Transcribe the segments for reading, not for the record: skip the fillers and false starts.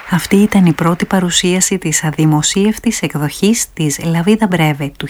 Αυτή ήταν η πρώτη παρουσίαση της αδημοσίευτης εκδοχής της La Vida Breve του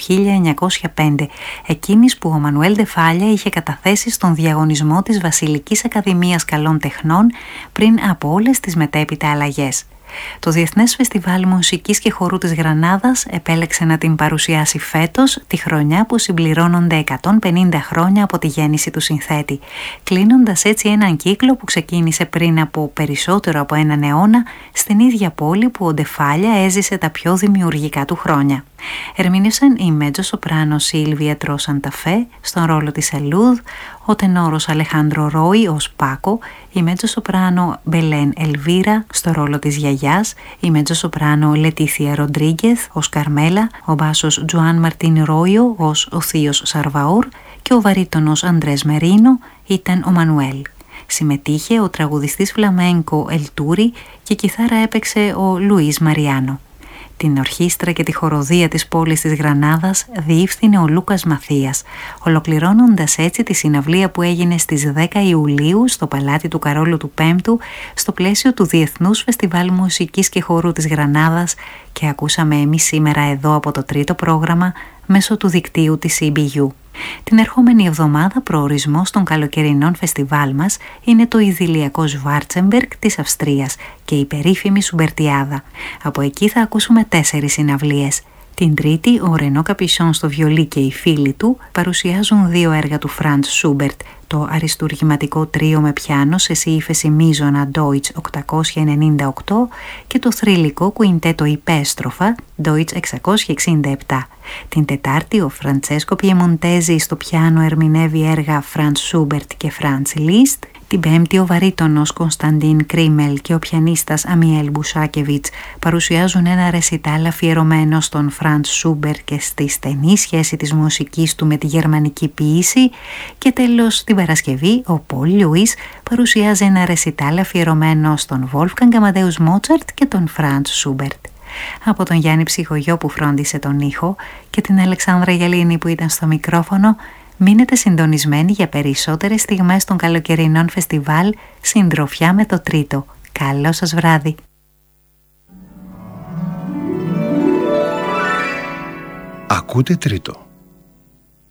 1905, εκείνης που ο Μανουέλ ντε Φάλια είχε καταθέσει στον διαγωνισμό της Βασιλικής Ακαδημίας Καλών Τεχνών πριν από όλες τις μετέπειτα αλλαγές. Το Διεθνές Φεστιβάλ Μουσικής και Χορού της Γρανάδας επέλεξε να την παρουσιάσει φέτος, τη χρονιά που συμπληρώνονται 150 χρόνια από τη γέννηση του συνθέτη, κλείνοντας έτσι έναν κύκλο που ξεκίνησε πριν από περισσότερο από έναν αιώνα στην ίδια πόλη που ο ντε Φάλια έζησε τα πιο δημιουργικά του χρόνια. Ερμήνευσαν η μέτζο σοπράνο Σίλβια Τρό Σαντα Φέ στον ρόλο της Ελούδ, ο τενόρος Αλεχάνδρο Ρόι ως Πάκο, η μέτζο σοπράνο Μπελέν Ελβίρα στο ρόλο της Γιαγιάς, η μέτζο σοπράνο Λετίθια Ροντρίγκεθ ως Καρμέλα, ο μπάσος Τζουάν Μαρτίν Ρόιο ως ο θείος Σαρβαούρ και ο βαρύτονος Αντρές Μερίνο ήταν ο Μανουέλ. Συμμετείχε ο τραγουδιστής φλαμένκο Ελτούρι και κιθάρα έπαιξε ο Λουίς Μαριάνο. Την ορχήστρα και τη χοροδία της πόλης της Γρανάδας διεύθυνε ο Λούκας Μαθίας, ολοκληρώνοντας έτσι τη συναυλία που έγινε στις 10 Ιουλίου στο Παλάτι του Καρόλου του Πέμπτου στο πλαίσιο του Διεθνούς Φεστιβάλ Μουσικής και Χορού της Γρανάδας και ακούσαμε εμείς σήμερα εδώ από το τρίτο πρόγραμμα μέσω του δικτύου της CBU. Την ερχόμενη εβδομάδα προορισμός των καλοκαιρινών φεστιβάλ μας είναι το ιδηλιακό Σβάρτσεμπεργκ της Αυστρίας και η περίφημη Σουμπερτιάδα. Από εκεί θα ακούσουμε 4 συναυλίες. Την Τρίτη, ο Ρενό Καπισόν στο βιολί και οι φίλοι του παρουσιάζουν 2 έργα του Φραντς Σούμπερτ, το αριστουργηματικό τρίο με πιάνο σε ύφεση μίζωνα Deutsch 898 και το θρυλικό κουιντέτο υπέστροφα Deutsch 667. Την Τετάρτη, ο Φραντσέσκο Πιεμοντέζη στο πιάνο ερμηνεύει έργα Φραντς Σούμπερτ και Φραντς Λίστ. Την Πέμπτη, ο βαρύτονος Κωνσταντίν Κρίμελ και ο πιανίστας Αμιέλ Μπουσάκεβιτς παρουσιάζουν ένα ρεσιτάλ αφιερωμένο στον Φραντς Σούμπερτ και στη στενή σχέση της μουσικής του με τη γερμανική ποίηση. Και τέλος, την Παρασκευή, ο Πολ Λιουίς παρουσιάζει ένα ρεσιτάλ αφιερωμένο στον Βόλφγκανγκ Αμαντέους Μότσαρτ και τον Φραντς Σούμπερτ. Από τον Γιάννη Ψυχογιό που φρόντισε τον ήχο και την Αλεξάνδρα Γελίνη που ήταν στο μικρόφωνο, μείνετε συντονισμένοι για περισσότερες στιγμές των καλοκαιρινών φεστιβάλ συντροφιά με το τρίτο. Καλό σας βράδυ! Ακούτε τρίτο.